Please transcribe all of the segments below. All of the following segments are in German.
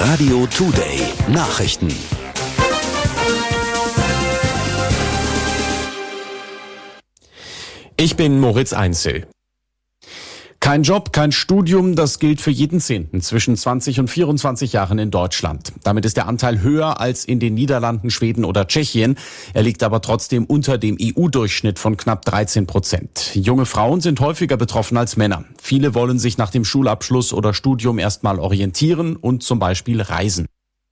Radio Today Nachrichten. Ich bin Moritz Einzel. Kein Job, kein Studium, das gilt für jeden Zehnten zwischen 20 und 24 Jahren in Deutschland. Damit ist der Anteil höher als in den Niederlanden, Schweden oder Tschechien. Er liegt aber trotzdem unter dem EU-Durchschnitt von knapp 13%. Junge Frauen sind häufiger betroffen als Männer. Viele wollen sich nach dem Schulabschluss oder Studium erstmal orientieren und zum Beispiel reisen.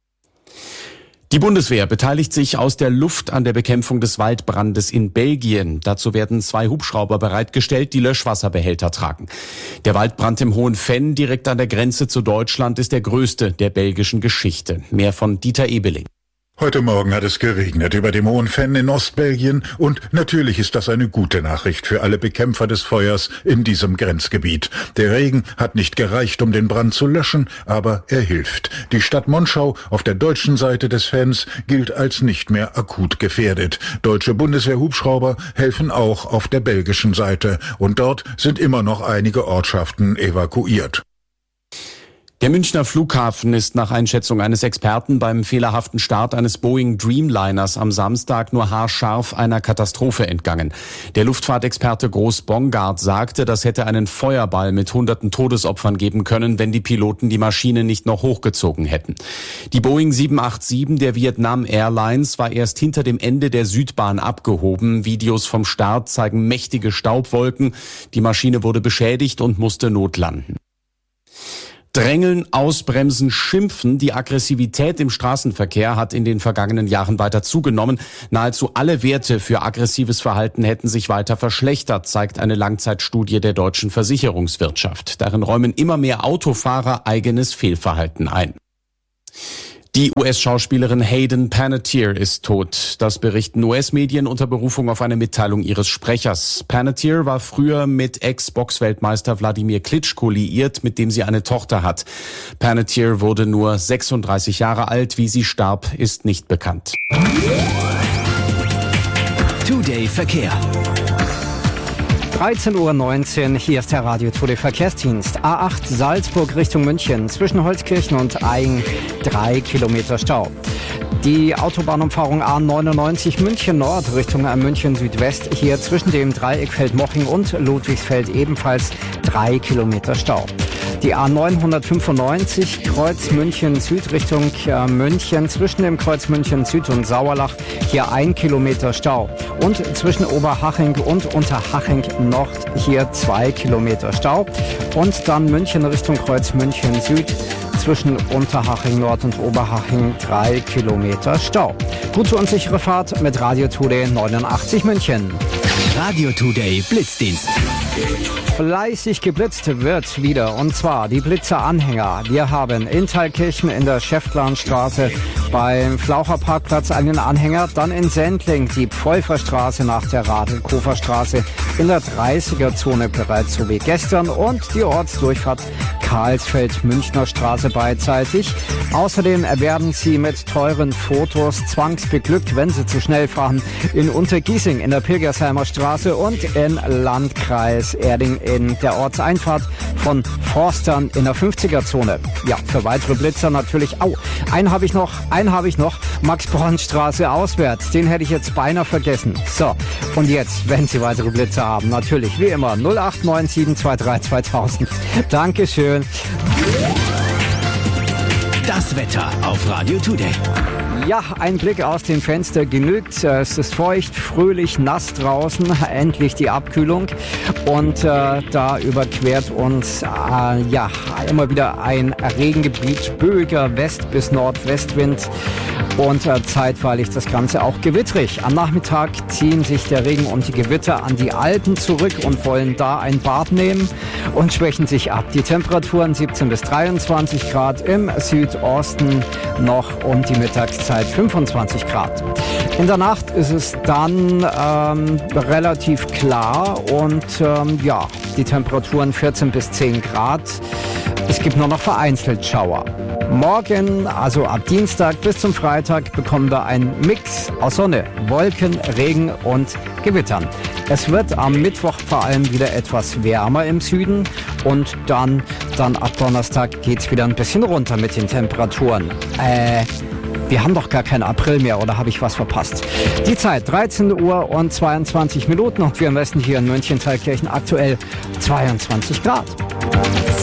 Die Bundeswehr beteiligt sich aus der Luft an der Bekämpfung des Waldbrandes in Belgien. Dazu werden 2 Hubschrauber bereitgestellt, die Löschwasserbehälter tragen. Der Waldbrand im Hohen Venn, direkt an der Grenze zu Deutschland, ist der größte der belgischen Geschichte. Mehr von Dieter Ebeling. Heute Morgen hat es geregnet über dem Hohen Venn in Ostbelgien und natürlich ist das eine gute Nachricht für alle Bekämpfer des Feuers in diesem Grenzgebiet. Der Regen hat nicht gereicht, um den Brand zu löschen, aber er hilft. Die Stadt Monschau auf der deutschen Seite des Venns gilt als nicht mehr akut gefährdet. Deutsche Bundeswehr-Hubschrauber helfen auch auf der belgischen Seite und dort sind immer noch einige Ortschaften evakuiert. Der Münchner Flughafen ist nach Einschätzung eines Experten beim fehlerhaften Start eines Boeing Dreamliners am Samstag nur haarscharf einer Katastrophe entgangen. Der Luftfahrtexperte Groß-Bongard sagte, das hätte einen Feuerball mit hunderten Todesopfern geben können, wenn die Piloten die Maschine nicht noch hochgezogen hätten. Die Boeing 787 der Vietnam Airlines war erst hinter dem Ende der Südbahn abgehoben. Videos vom Start zeigen mächtige Staubwolken. Die Maschine wurde beschädigt und musste notlanden. Drängeln, ausbremsen, schimpfen. Die Aggressivität im Straßenverkehr hat in den vergangenen Jahren weiter zugenommen. Nahezu alle Werte für aggressives Verhalten hätten sich weiter verschlechtert, zeigt eine Langzeitstudie der deutschen Versicherungswirtschaft. Darin räumen immer mehr Autofahrer eigenes Fehlverhalten ein. Die US-Schauspielerin Hayden Panettiere ist tot. Das berichten US-Medien unter Berufung auf eine Mitteilung ihres Sprechers. Panettiere war früher mit Ex-Box-Weltmeister Wladimir Klitschko liiert, mit dem sie eine Tochter hat. Panettiere wurde nur 36 Jahre alt. Wie sie starb, ist nicht bekannt. Today Verkehr. 13:19 Uhr, hier ist der Radio Today Verkehrsdienst. A8 Salzburg Richtung München, zwischen Holzkirchen und Aing 3 Kilometer Stau. Die Autobahnumfahrung A99 München Nord Richtung München Südwest, hier zwischen dem Dreieck Feldmoching und Ludwigsfeld ebenfalls 3 Kilometer Stau. Die A995 Kreuz München Süd Richtung München, zwischen dem Kreuz München Süd und Sauerlach, hier 1 Kilometer Stau. Und zwischen Oberhaching und Unterhaching Nord, hier 2 Kilometer Stau. Und dann München Richtung Kreuz München Süd, zwischen Unterhaching Nord und Oberhaching 3 Kilometer Stau. Gute und sichere Fahrt mit Radio Today 89 München. Radio Today Blitzdienst. Fleißig geblitzt wird wieder, und zwar die Blitzer-Anhänger. Wir haben in Thalkirchen in der Schäftlarnstraße beim Flaucherparkplatz einen Anhänger, dann in Sendling die Pfeuferstraße nach der Radl-Kofer-Straße in der 30er-Zone bereits so wie gestern und die Ortsdurchfahrt Karlsfeld-Münchner Straße beidseitig. Außerdem werden Sie mit teuren Fotos zwangsbeglückt, wenn Sie zu schnell fahren, in Untergiesing in der Pilgersheimer Straße und in Landkreis Erding in der Ortseinfahrt von Forstern in der 50er-Zone. Ja, für weitere Blitzer natürlich. Einen habe ich noch. Max-Born-Straße auswärts. Den hätte ich jetzt beinahe vergessen. So, und jetzt, wenn Sie weitere Blitzer haben, natürlich wie immer 089723 2000. Dankeschön. Das Wetter auf Radio Today. Ja, ein Blick aus dem Fenster genügt. Es ist feucht, fröhlich, nass draußen. Endlich die Abkühlung. Und da überquert uns immer wieder ein Regengebiet. Böiger West- bis Nordwestwind. Und zeitweilig das Ganze auch gewittrig. Am Nachmittag ziehen sich der Regen und die Gewitter an die Alpen zurück und wollen da ein Bad nehmen und schwächen sich ab. Die Temperaturen 17 bis 23 Grad, im Südosten noch um die Mittagszeit 25 Grad. In der Nacht ist es dann relativ klar und die Temperaturen 14 bis 10 Grad. Es gibt nur noch vereinzelt Schauer. Morgen, also ab Dienstag bis zum Freitag, bekommen wir einen Mix aus Sonne, Wolken, Regen und Gewittern. Es wird am Mittwoch vor allem wieder etwas wärmer im Süden und dann ab Donnerstag geht's wieder ein bisschen runter mit den Temperaturen. Wir haben doch gar keinen April mehr, oder habe ich was verpasst? Die Zeit 13 Uhr und 22 Minuten und wir messen hier in München-Thalkirchen aktuell 22 Grad.